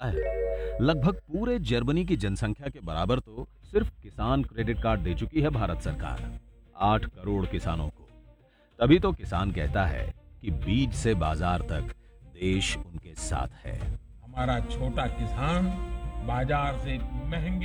है। लगभग पूरे जर्मनी की जनसंख्या के बराबर तो सिर्फ किसान क्रेडिट कार्ड दे चुकी है भारत सरकार, 8 करोड़ किसानों को। तभी तो किसान कहता है कि बीज से बाजार तक देश उनके साथ है। हमारा छोटा किसान बाजार से महंगे